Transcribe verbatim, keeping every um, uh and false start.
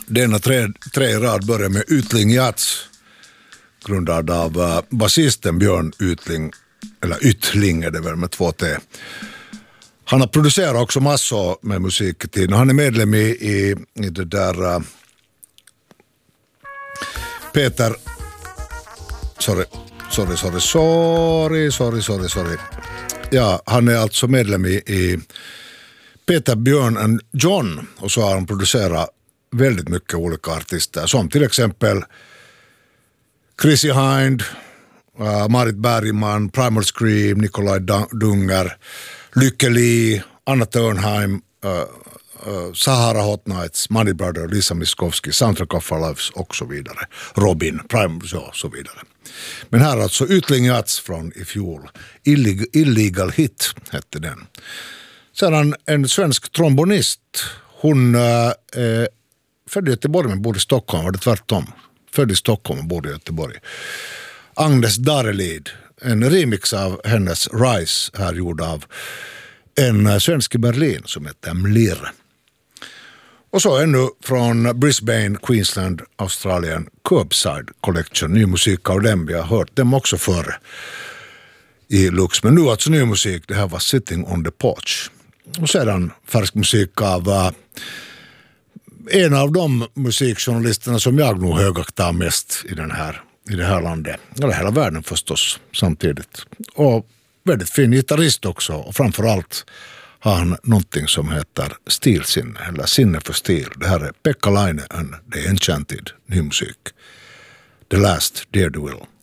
Denna tre, tre i rad börjar med Ytling Jats, grundad av uh, basisten Björn Ytling, eller Ytling är det väl med två T. Han har producerat också massor med musik i tiden. Han är medlem i, i, i det där uh, Peter sorry, sorry, sorry, sorry, sorry, sorry, sorry. Ja, han är alltså medlem i, i Peter, Björn and John, och så har han producerat väldigt mycket olika artister, som till exempel Chrissy Hind, uh, Marit Bergman, Primal Scream, Nikolaj Dunger, Lykke Li, Anna Törnheim, uh, uh, Sahara Hot Nights, Money Brother, Lisa Miskovsky, Soundtrack of Our Lives och så vidare. Robin, Primal, ja, så vidare. Men här alltså Ytling Jats från i fjol. Illeg- Illegal Hit hette den. Sedan en svensk trombonist. Hon äh, födde i Göteborg men bodde i Stockholm. Var det tvärtom? Födde i Stockholm och bodde i Göteborg. Agnes Darelid. En remix av hennes Rise här gjord av en svensk i Berlin som heter Mlir. Och så ännu från Brisbane, Queensland, Australien, Curbside Collection. Ny musik av dem. Vi har hört dem också förr i Lux. Men nu alltså ny musik. Det här var Sitting on the Porch. Och sedan färsk musik av uh, en av de musikjournalisterna som jag nog högaktar mest i, den här, i det här landet. Eller hela världen förstås samtidigt. Och väldigt fin gitarrist också. Och framförallt har han någonting som heter stilsinne, eller sinne för stil. Det här är Pekka Laine and The Enchanted, ny musik. The Last Dare to Will.